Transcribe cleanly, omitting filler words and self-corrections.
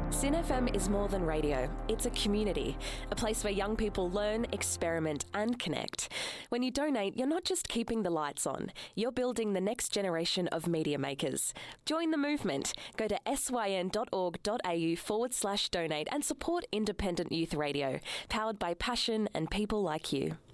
SYN FM is more than radio. It's a community, a place where young people learn, experiment and connect. When you donate, you're not just keeping the lights on, you're building the next generation of media makers. Join the movement. Go to syn.org.au/donate and support independent youth radio, powered by passion and people like you.